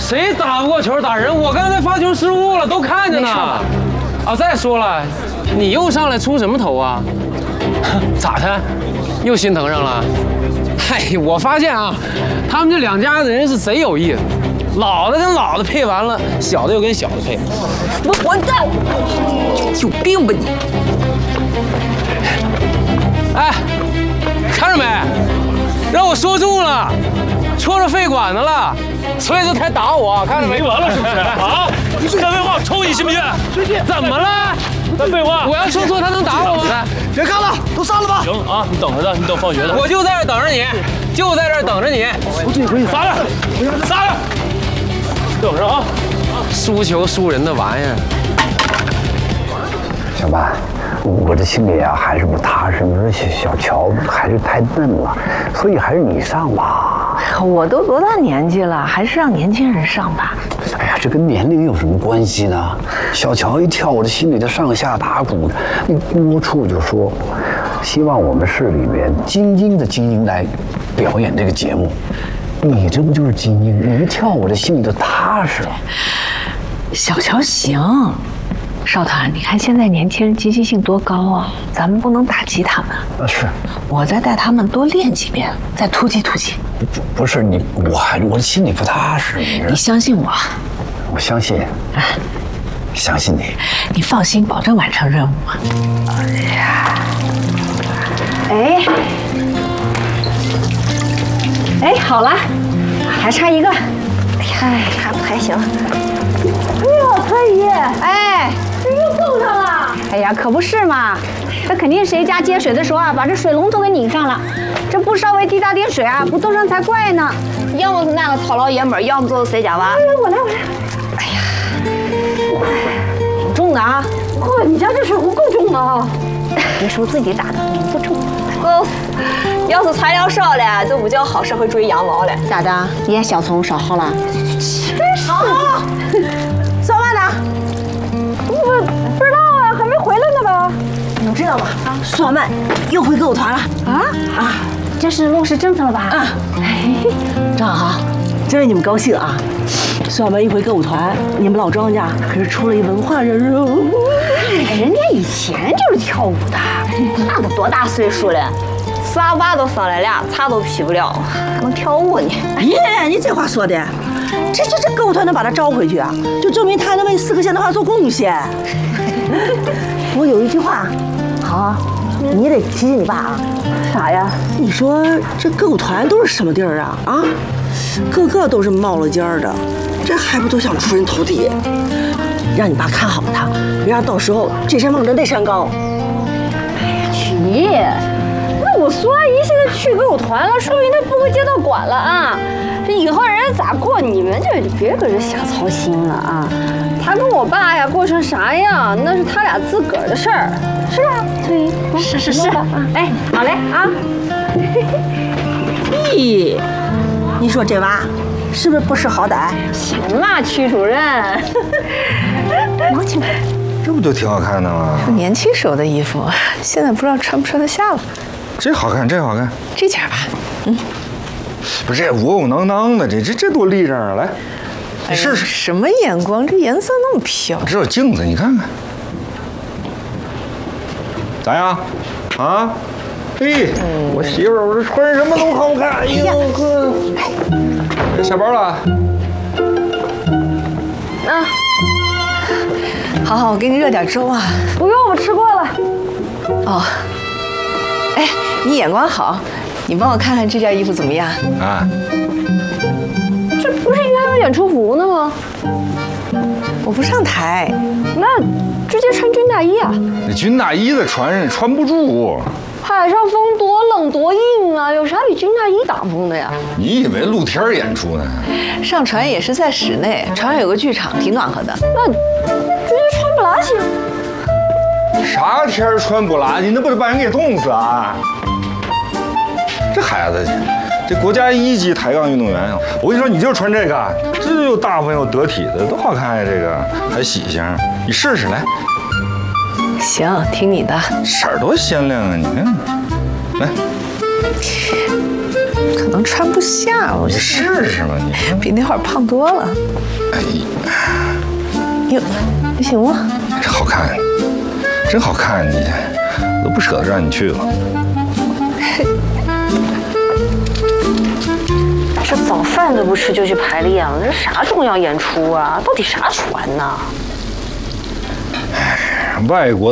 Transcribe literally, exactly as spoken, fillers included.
谁打不过球打人？我刚才发球失误了，都看见呢。啊，再说了，你又上来出什么头啊？咋的？又心疼上了？嗨，我发现啊，他们这两家子人是贼有意思，老的跟老的配完了，小的又跟小的配。 我混蛋！有病吧你！ 哎，看着没？让我说中了，戳着肺管子了，所以这才打我，看着没？ 没完了是不是？啊！再废话，抽你信不信？ 怎么了？ 再废话！ 我要说错，他能打我吗？ 别看了，都散了吧。 行啊，你等着的，你等放学的。 我就在这等着你，就在这等着你。 回去回去， 撒着，撒着，等着啊！ 输球输人的玩意儿。 小曼，我这心里啊还是不踏实。你说小乔还是太嫩了，所以还是你上吧。 我都多大年纪了，还是让年轻人上吧。 哎呀，这跟年龄有什么关系呢？小乔一跳，我这心里就上下打鼓。你多处就说，希望我们市里面精英的精英来表演这个节目。你这不就是精英？你一跳，我这心里就踏实了。 小乔行。少团，你看现在年轻人积极性多高啊！咱们不能打击他们。 啊，是。 我再带他们多练几遍，再突击突击。 不，不是你，我还我心里不踏实。你, 你相信我。 我相信。啊，相信你。 你放心，保证完成任务。哎呀，哎，哎，好了，还差一个。哎呀，还不还行。哎呦，可以！哎，这又够上了！ 哎呀，可不是嘛，这肯定谁家接水的时候啊，把这水龙头给拧上了，这不稍微滴答点水啊，不冻上才怪呢。 要么是那个糙老爷们儿，要么就是谁家娃。 哎呀，我来我来。哎呀，重的啊！嚯，你家这水壶够重的啊！ 别说自己打的，不重。够，要是材料少了，就不叫好社会主义羊毛了。 咋的？你家小葱少好了？ 好， 小曼呢？我不知道啊，还没回来呢吧？ 你们知道吗？啊，苏小曼又回歌舞团了。 啊啊，这是落实政策了吧？ 啊，正好，真为你们高兴啊！苏小曼一回歌舞团，你们老庄家可是出了一文化人哦。 人家以前就是跳舞的， 那都多大岁数了？仨娃都生了俩，茶都劈不了，还能跳舞呢？ 耶，你这话说的，这这这歌舞团能把他招回去啊，就证明他能为四个县的话做贡献。我有一句话，好，你得提醒你爸啊。 啥呀？ 你说这歌舞团都是什么地儿啊？啊，个个都是冒了尖儿的，这还不都想出人头地？让你爸看好他，别让到时候这山望着那山高。 哎呀，曲妮，那我苏阿姨现在去歌舞团了，说明她不归街道管了啊。这以后人家咋过，你们就别搁这瞎操心了啊。她跟我爸呀过成啥样，那是他俩自个儿的事儿。是啊，对， 是是是。 哎，好嘞啊。 咦，你说这娃是不是不识好歹？ 行啦，曲主任。 王清， 这不就挺好看的吗？ 年轻时候的衣服，现在不知道穿不穿得下了。 这好看，这好看。 这件吧，嗯， 不是这窝窝囊囊的，这这这多立正啊！来，你试试。 什么眼光？这颜色那么漂亮。 这有镜子，你看看，咋样？啊？嘿，我媳妇儿，我这穿什么都好看。哎呦呵，这下班了。 啊，好好，我给你热点粥啊。 不用，我吃过了。 哦，哎，你眼光好，你帮我看看这件衣服怎么样？ 啊， 这不是应该要演出服呢吗？ 我不上台， 那直接穿军大衣啊？ 那军大衣的穿穿不住。 海上风多冷多硬啊，有啥比军大衣挡风的呀？ 你以为露天演出呢？ 上船也是在室内，船上有个剧场，挺暖和的。 那直接穿不拉行。 啥天穿不拉几？那不得把人给冻死啊！这孩子，这国家一级抬杠运动员啊！我跟你说，你就穿这个，这又大方又得体的，多好看呀！这个还喜庆，你试试来。 行，听你的。 色儿多鲜亮啊！你看，来， 可能穿不下。我你试试吧，你比那会儿胖多了。 哎哟，你行吗？ 这好看，真好看，你都不舍得让你去了。 这早饭都不吃就去排练了，这啥重要演出啊？到底啥船呢？ 外国。